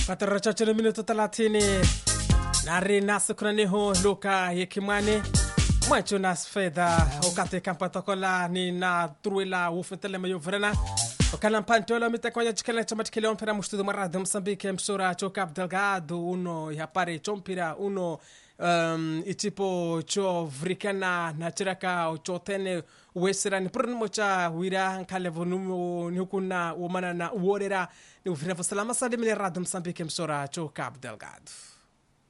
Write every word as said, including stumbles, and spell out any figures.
Patarachacho na minuto thelathini nari nasi kuna niho Luka Yekimani mwacho nas fedha ukate kampatokola ni na truila ufentele mayo vrena okana mpantola mitakonya chikele chamatikele ompera mustudu marade Msambike msura choka Delgado uno yapare chompira uno um, itipo cho vrikana na chiraka chotene wesera ni prun mocha wira nkalevo numu nikuna umana na uorera ni ufina salama sadi mine radio Msambike msura choka Delgado.